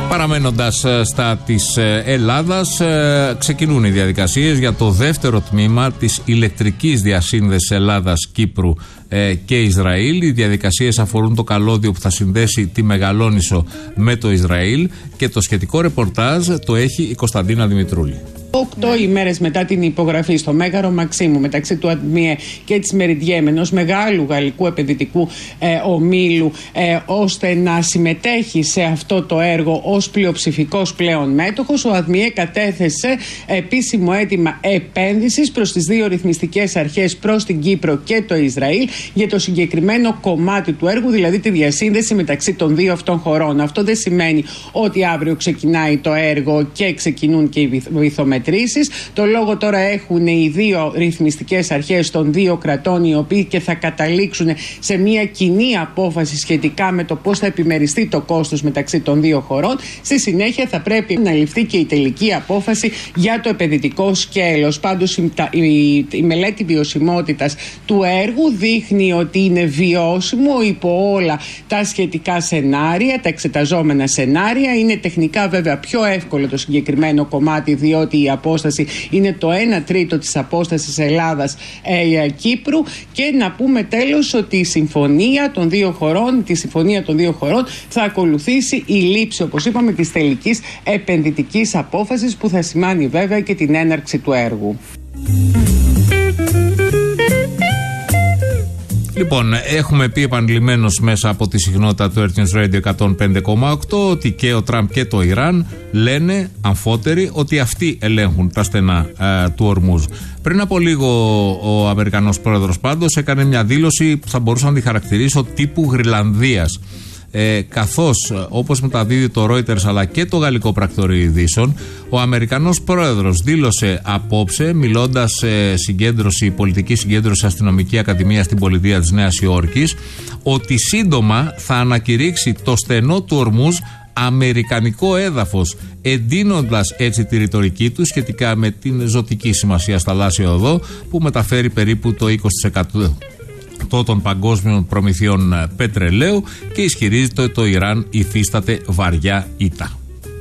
Παραμένοντας στα της Ελλάδας, ξεκινούν οι διαδικασίες για το δεύτερο τμήμα της ηλεκτρικής διασύνδεσης Ελλάδας-Κύπρου και Ισραήλ. Οι διαδικασίες αφορούν το καλώδιο που θα συνδέσει τη Μεγαλόνισσο με το Ισραήλ και το σχετικό ρεπορτάζ το έχει η Κωνσταντίνα Δημητρούλη. 8 ημέρες μετά την υπογραφή στο Μέγαρο Μαξίμου μεταξύ του ΑΔΜΙΕ και της Μεριντιέμ, ενός μεγάλου γαλλικού επενδυτικού ομίλου, ώστε να συμμετέχει σε αυτό το έργο ως πλειοψηφικός πλέον μέτοχος, ο ΑΔΜΙΕ κατέθεσε επίσημο αίτημα επένδυσης προς τις δύο ρυθμιστικές αρχές, προς την Κύπρο και το Ισραήλ, για το συγκεκριμένο κομμάτι του έργου, δηλαδή τη διασύνδεση μεταξύ των δύο αυτών χωρών. Αυτό δεν σημαίνει ότι αύριο ξεκινάει το έργο και ξεκινούν και οι βυθομετρήσεις. Το λόγο τώρα έχουν οι δύο ρυθμιστικές αρχές των δύο κρατών, οι οποίοι και θα καταλήξουν σε μια κοινή απόφαση σχετικά με το πώς θα επιμεριστεί το κόστος μεταξύ των δύο χωρών. Στη συνέχεια θα πρέπει να ληφθεί και η τελική απόφαση για το επενδυτικό σκέλος. Πάντως η μελέτη βιωσιμότητας του έργου δείχνει ότι είναι βιώσιμο υπό όλα τα σχετικά σενάρια, τα εξεταζόμενα σενάρια. Είναι τεχνικά βέβαια πιο εύκολο το συγκεκριμένο κομμάτι, διότι η απόσταση είναι το 1 τρίτο της απόστασης Ελλάδας-Κύπρου. Και να πούμε τέλος ότι τη συμφωνία των δύο χωρών θα ακολουθήσει η λήψη, όπως είπαμε, της τελικής επενδυτικής απόφασης, που θα σημάνει βέβαια και την έναρξη του έργου. Λοιπόν, έχουμε πει επανειλημμένως μέσα από τη συχνότητα του Earth News Radio 105,8 ότι και ο Τραμπ και το Ιράν λένε αμφότεροι ότι αυτοί ελέγχουν τα στενά του Ορμούζ. Πριν από λίγο ο Αμερικανός πρόεδρος πάντως έκανε μια δήλωση που θα μπορούσα να τη χαρακτηρίσω τύπου Γρυλανδίας. Καθώς, όπως μεταδίδει το Reuters αλλά και το γαλλικό πρακτορείο ειδήσεων, ο Αμερικανός πρόεδρος δήλωσε απόψε, μιλώντας σε πολιτική συγκέντρωση αστυνομική ακαδημία στην πολιτεία της Νέας Υόρκης, ότι σύντομα θα ανακηρύξει το στενό του Ορμούζ αμερικανικό έδαφος, εντείνοντας έτσι τη ρητορική του σχετικά με την ζωτική σημασία στα θαλάσσια οδό, που μεταφέρει περίπου το 20% των παγκόσμιων προμηθειών πετρελαίου, και ισχυρίζεται ότι το Ιράν υφίσταται βαριά ήττα.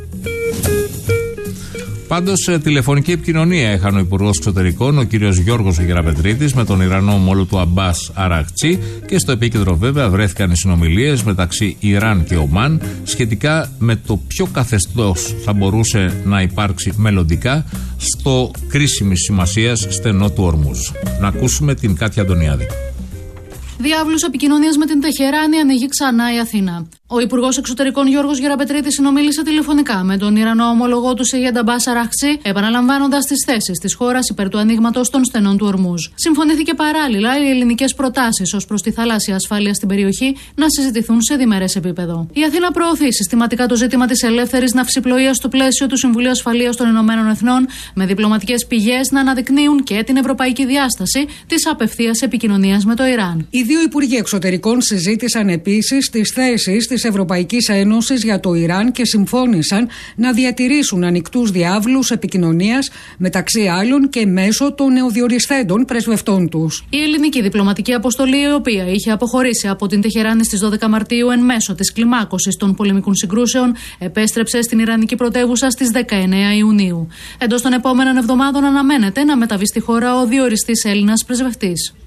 Πάντως, τηλεφωνική επικοινωνία είχαν ο Υπουργός Εξωτερικών, ο κύριος Γιώργος Γεραπετρίτης, με τον Ιρανό ομόλογο του Αμπάς Αραχτσί, και στο επίκεντρο βέβαια βρέθηκαν οι συνομιλίες μεταξύ Ιράν και Ομάν σχετικά με το ποιο καθεστώς θα μπορούσε να υπάρξει μελλοντικά στο κρίσιμης σημασίας στενό του Ορμούζ. Να ακούσουμε την Κάτια Αντωνιάδη. Διάβλους επικοινωνίας με την Τεχεράνη ανοίγει ξανά η Αθήνα. Ο Υπουργός Εξωτερικών Γιώργος Γεραπετρίτης συνομίλησε τηλεφωνικά με τον Ιρανό ομολογό του Σεγέντ Αμπάς Αραχτσί, επαναλαμβάνοντας τις θέσεις της χώρας υπέρ του ανοίγματος των στενών του Ορμούζ. Συμφωνήθηκε παράλληλα οι ελληνικές προτάσεις ως προς τη θαλάσσια ασφάλεια στην περιοχή να συζητηθούν σε διμερές επίπεδο. Η Αθήνα προωθεί συστηματικά το ζήτημα της ελεύθερης ναυσιπλοείας στο πλαίσιο του Συμβουλίου Ασφαλείας των Ηνωμένων Εθνών, με διπλωματικές πηγές να αναδεικνύουν και την ευρωπαϊκή διάσταση της απευθείας επικοινωνίας με το Ιράν. Οι δύο Υπουργοί Εξωτερικών συζήτησαν επίσης τις θέσεις της Ευρωπαϊκής Ένωσης για το Ιράν και συμφώνησαν να διατηρήσουν ανοιχτούς διάβλους επικοινωνίας, μεταξύ άλλων και μέσω των νεοδιοριστέντων πρεσβευτών τους. Η ελληνική διπλωματική αποστολή, η οποία είχε αποχωρήσει από την Τεχεράνη στις 12 Μαρτίου εν μέσω της κλιμάκωσης των πολεμικών συγκρούσεων, επέστρεψε στην Ιρανική πρωτεύουσα στις 19 Ιουνίου. Εντός των επόμενων εβδομάδων αναμένεται να μεταβεί στη χώρα ο διοριστής Έλληνας πρεσβευτής.